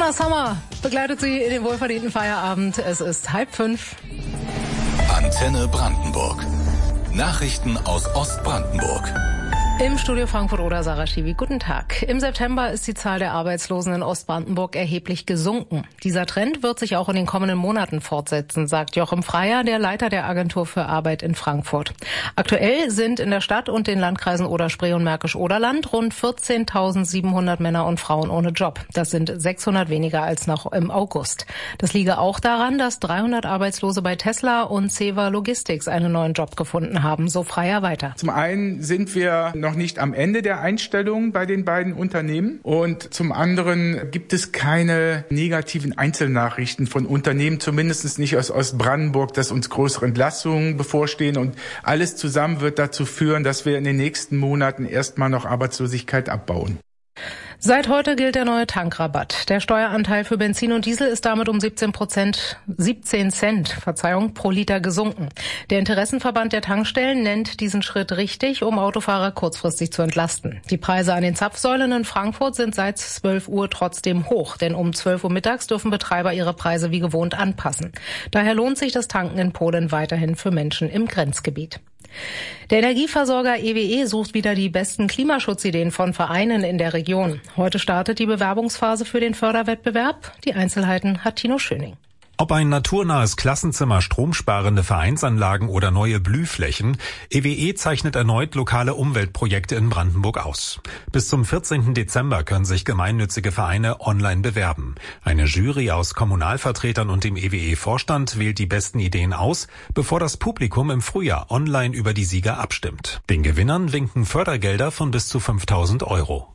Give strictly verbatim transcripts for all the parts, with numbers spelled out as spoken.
Donna Summer begleitet Sie in den wohlverdienten Feierabend. Es ist halb fünf. Antenne Brandenburg. Nachrichten aus Ostbrandenburg. Im Studio Frankfurt oder Sarah Schiwi. Guten Tag. Im September ist die Zahl der Arbeitslosen in Ostbrandenburg erheblich gesunken. Dieser Trend wird sich auch in den kommenden Monaten fortsetzen, sagt Joachim Freier, der Leiter der Agentur für Arbeit in Frankfurt. Aktuell sind in der Stadt und den Landkreisen Oder-Spree und Märkisch-Oderland rund vierzehntausendsiebenhundert Männer und Frauen ohne Job. Das sind sechshundert weniger als noch im August. Das liege auch daran, dass dreihundert Arbeitslose bei Tesla und Ceva Logistics einen neuen Job gefunden haben. So Freier weiter. Zum einen sind wir noch nicht am Ende der Einstellungen bei den beiden Unternehmen und zum anderen gibt es keine negativen Einzelnachrichten von Unternehmen, zumindest nicht aus Ostbrandenburg, dass uns größere Entlassungen bevorstehen, und alles zusammen wird dazu führen, dass wir in den nächsten Monaten erstmal noch Arbeitslosigkeit abbauen. Seit heute gilt der neue Tankrabatt. Der Steueranteil für Benzin und Diesel ist damit um siebzehn Prozent, siebzehn Cent, Verzeihung, pro Liter gesunken. Der Interessenverband der Tankstellen nennt diesen Schritt richtig, um Autofahrer kurzfristig zu entlasten. Die Preise an den Zapfsäulen in Frankfurt sind seit zwölf Uhr trotzdem hoch, denn um zwölf Uhr mittags dürfen Betreiber ihre Preise wie gewohnt anpassen. Daher lohnt sich das Tanken in Polen weiterhin für Menschen im Grenzgebiet. Der Energieversorger E W E sucht wieder die besten Klimaschutzideen von Vereinen in der Region. Heute startet die Bewerbungsphase für den Förderwettbewerb. Die Einzelheiten hat Tino Schöning. Ob ein naturnahes Klassenzimmer, stromsparende Vereinsanlagen oder neue Blühflächen, E W E zeichnet erneut lokale Umweltprojekte in Brandenburg aus. Bis zum vierzehnten Dezember können sich gemeinnützige Vereine online bewerben. Eine Jury aus Kommunalvertretern und dem E W E-Vorstand wählt die besten Ideen aus, bevor das Publikum im Frühjahr online über die Sieger abstimmt. Den Gewinnern winken Fördergelder von bis zu fünftausend Euro.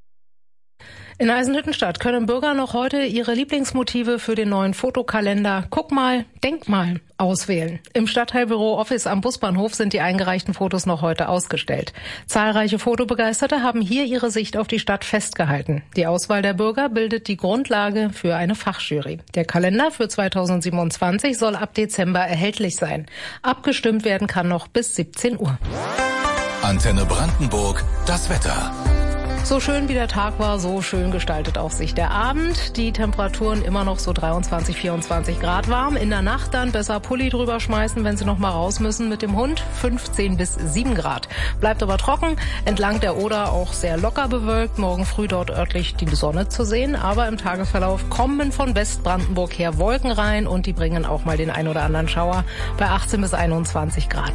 In Eisenhüttenstadt können Bürger noch heute ihre Lieblingsmotive für den neuen Fotokalender Guck mal, denk mal auswählen. Im Stadtteilbüro Office am Busbahnhof sind die eingereichten Fotos noch heute ausgestellt. Zahlreiche Fotobegeisterte haben hier ihre Sicht auf die Stadt festgehalten. Die Auswahl der Bürger bildet die Grundlage für eine Fachjury. Der Kalender für zweitausendsiebenundzwanzig soll ab Dezember erhältlich sein. Abgestimmt werden kann noch bis siebzehn Uhr. Antenne Brandenburg, das Wetter. So schön wie der Tag war, so schön gestaltet auch sich der Abend. Die Temperaturen immer noch so dreiundzwanzig, vierundzwanzig Grad warm. In der Nacht dann besser Pulli drüber schmeißen, wenn Sie noch mal raus müssen mit dem Hund. fünfzehn bis sieben Grad. Bleibt aber trocken. Entlang der Oder auch sehr locker bewölkt. Morgen früh dort örtlich die Sonne zu sehen. Aber im Tagesverlauf kommen von Westbrandenburg her Wolken rein und die bringen auch mal den ein oder anderen Schauer bei achtzehn bis einundzwanzig Grad.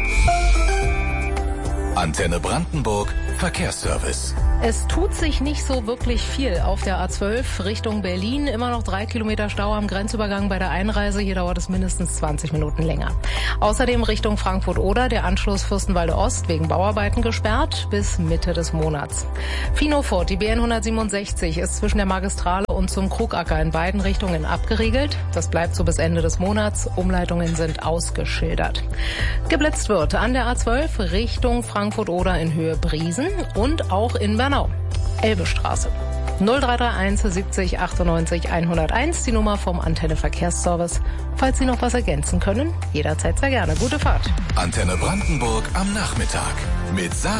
Antenne Brandenburg, Verkehrsservice. Es tut sich nicht so wirklich viel auf der A zwölf Richtung Berlin. Immer noch drei Kilometer Stau am Grenzübergang bei der Einreise. Hier dauert es mindestens zwanzig Minuten länger. Außerdem Richtung Frankfurt-Oder der Anschluss Fürstenwalde Ost wegen Bauarbeiten gesperrt bis Mitte des Monats. Finofort, die B N hundertsiebenundsechzig, ist zwischen der Magistrale und zum Krugacker in beiden Richtungen abgeriegelt. Das bleibt so bis Ende des Monats. Umleitungen sind ausgeschildert. Geblitzt wird an der A zwölf Richtung Frankfurt-Oder in Höhe Briesen und auch in Bernau. Elbestraße. null drei drei eins siebzig achtundneunzig hunderteins, die Nummer vom Antenne Verkehrsservice. Falls Sie noch was ergänzen können, jederzeit sehr gerne. Gute Fahrt. Antenne Brandenburg am Nachmittag mit Sarah